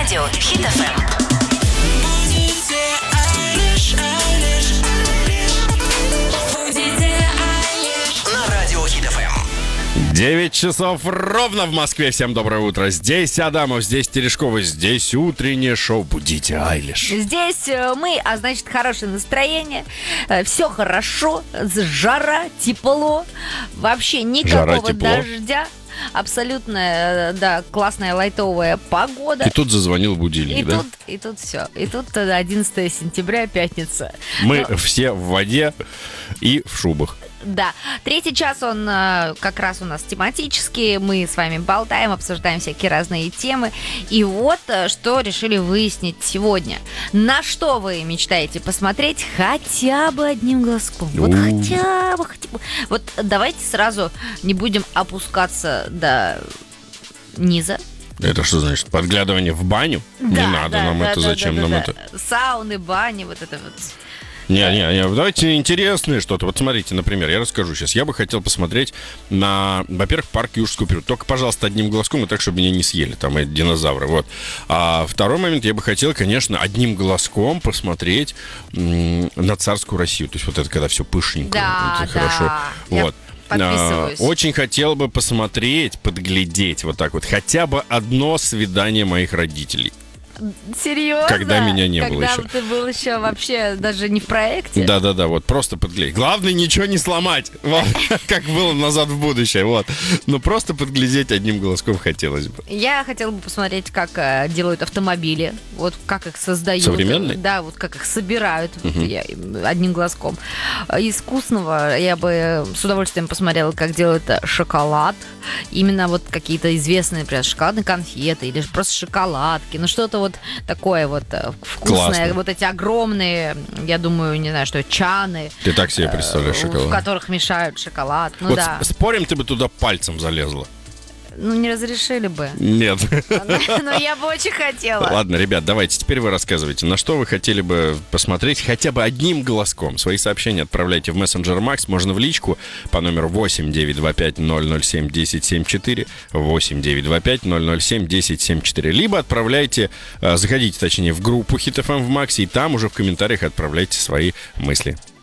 Радио Хит FM. На Радио Хит FM. 9 часов ровно в Москве. Всем доброе утро. Здесь Адамов, здесь Терешкова, здесь утреннее шоу «Будите Айлиш». Здесь мы, а значит, хорошее настроение, все хорошо, жара, тепло, вообще никакого Жара, тепло. дождя. Абсолютно, да, классная лайтовая погода. И тут зазвонил будильник, да? И тут все. И тут 11 сентября, пятница. Мы все в воде и в шубах. Да, третий час, он как раз у нас тематический. Мы с вами болтаем, обсуждаем всякие разные темы. И вот что решили выяснить сегодня. На что вы мечтаете посмотреть хотя бы одним глазком? Вот хотя бы. Вот давайте сразу не будем опускаться до низа. Это что значит? Подглядывание в баню? Не надо нам это, зачем нам это? Сауны, бани, вот это вот. Не, давайте интересное что-то. Вот смотрите, например, я расскажу сейчас. Я бы хотел посмотреть на, во-первых, парк юрского периода. Только, пожалуйста, одним глазком, и так, чтобы меня не съели, там, эти динозавры, вот. А второй момент, я бы хотел, конечно, одним глазком посмотреть на царскую Россию. То есть вот это, когда все пышненько, Да, это хорошо. Вот. Подписываюсь. Очень хотел бы посмотреть, подглядеть вот так вот, хотя бы одно свидание моих родителей. Серьезно? Когда меня не было еще. Когда ты был еще вообще даже не в проекте? Да, вот просто подглядеть. Главное, ничего не сломать, вот, как было «Назад в будущее», вот. Но просто подглядеть одним глазком хотелось бы. Я хотела бы посмотреть, как делают автомобили, вот как их создают. Современные? Да, вот как их собирают одним глазком. Искусного я бы с удовольствием посмотрела, как делают шоколад. Именно вот какие-то известные, например, шоколадные конфеты или просто шоколадки. Ну, что-то вот такое вот вкусное. Классно. Вот эти огромные, я думаю, не знаю, что чаны. Ты так себе представляешь шоколад? В которых мешают шоколад. Ну вот да. Спорим, ты бы туда пальцем залезла? Ну, не разрешили бы. Нет. Но я бы очень хотела. Ладно, ребят, давайте, теперь вы рассказывайте, на что вы хотели бы посмотреть хотя бы одним глазком. Свои сообщения отправляйте в мессенджер Макс, можно в личку по номеру 8-925-007-1074, 8-925-007-1074, либо отправляйте, заходите, точнее, в группу Хит FM в Максе, и там уже в комментариях отправляйте свои мысли.